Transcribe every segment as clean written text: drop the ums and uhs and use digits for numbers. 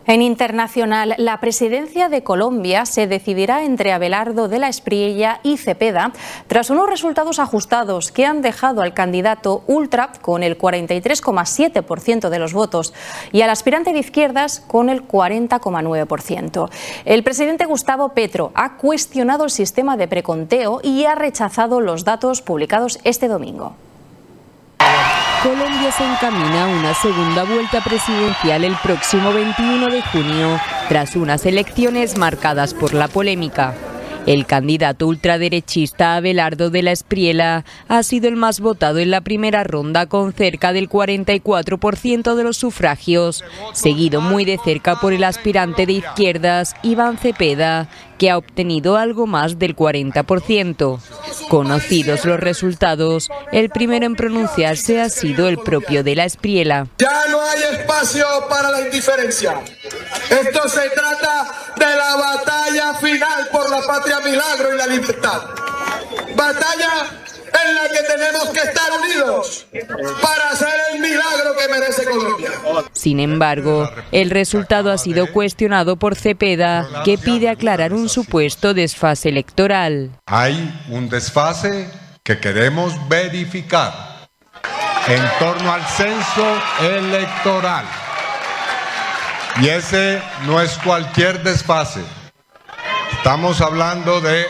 En internacional, la presidencia de Colombia se decidirá entre Abelardo de la Espriella y Cepeda tras unos resultados ajustados que han dejado al candidato ultra con el 43,7% de los votos y al aspirante de izquierdas con el 40,9%. El presidente Gustavo Petro ha cuestionado el sistema de preconteo y ha rechazado los datos publicados este domingo. Colombia se encamina a una segunda vuelta presidencial el próximo 21 de junio, tras unas elecciones marcadas por la polémica. El candidato ultraderechista Abelardo de la Espriella ha sido el más votado en la primera ronda con cerca del 44% de los sufragios, seguido muy de cerca por el aspirante de izquierdas Iván Cepeda, que ha obtenido algo más del 40%. Conocidos los resultados, el primero en pronunciarse ha sido el propio de la Espriella. Ya no hay espacio para la indiferencia. Esto se trata de la batalla final por la patria milagro y la libertad. Batalla en la que tenemos que estar unidos para hacer el milagro que merece Colombia. Sin embargo, el resultado ha sido cuestionado por Cepeda, que pide aclarar un supuesto desfase electoral. Hay un desfase que queremos verificar en torno al censo electoral. Y ese no es cualquier desfase. Estamos hablando de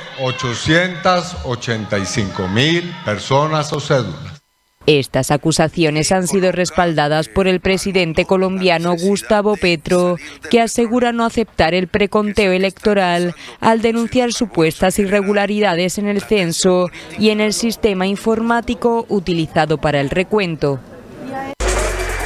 885.000 personas o cédulas. Estas acusaciones han sido respaldadas por el presidente colombiano Gustavo Petro, que asegura no aceptar el preconteo electoral al denunciar supuestas irregularidades en el censo y en el sistema informático utilizado para el recuento.